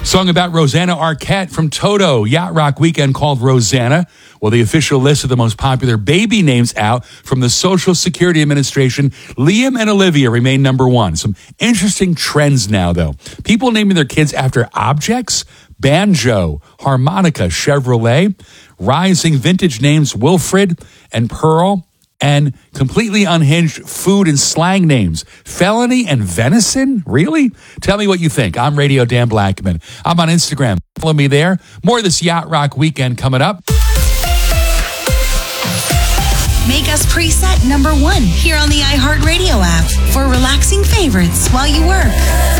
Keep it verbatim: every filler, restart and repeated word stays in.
Song about Rosanna Arquette from Toto. Yacht Rock Weekend called Rosanna. Well, the official list of the most popular baby names out from the Social Security Administration, Liam and Olivia remain number one. Some interesting trends now, though. People naming their kids after objects, banjo, harmonica, Chevrolet, rising vintage names Wilfred and Pearl, and completely unhinged food and slang names. Felony and venison? Really? Tell me what you think. I'm Radio Dan Blackman. I'm on Instagram. Follow me there. More of this Yacht Rock Weekend coming up. Make us preset number one here on the iHeartRadio app for relaxing favorites while you work.